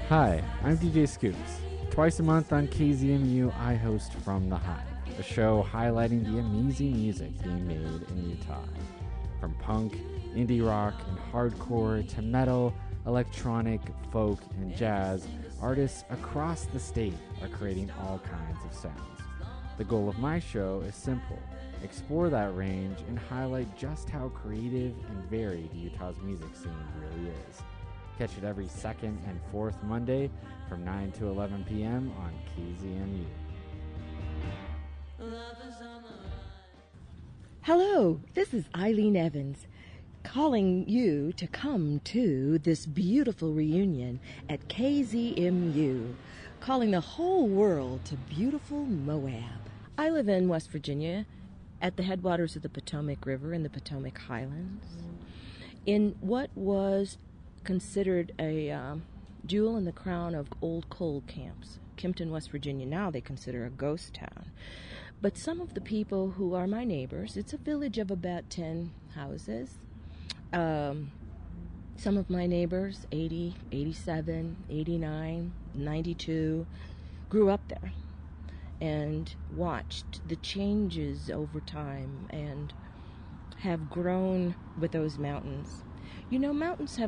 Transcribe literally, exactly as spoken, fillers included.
Hi, I'm D J Scoops. Twice a month on K Z M U, I host From the Hive, a show highlighting the amazing music being made in Utah. From punk, indie rock, and hardcore to metal, electronic, folk, and jazz, artists across the state are creating all kinds of sounds. The goal of my show is simple: explore that range and highlight just how creative and varied Utah's music scene really is. Catch it every second and fourth Monday from nine to eleven p.m. on K Z M U. Hello, this is Eileen Evans, calling you to come to this beautiful reunion at K Z M U, calling the whole world to beautiful Moab. I live in West Virginia, at the headwaters of the Potomac River in the Potomac Highlands, in what was considered a um, jewel in the crown of old coal camps. Kempton, West Virginia, now they consider a ghost town. But some of the people who are my neighbors, it's a village of about ten houses. Um, some of my neighbors, eighty, eighty-seven, eighty-nine, ninety-two, grew up there and watched the changes over time and have grown with those mountains. You know, mountains have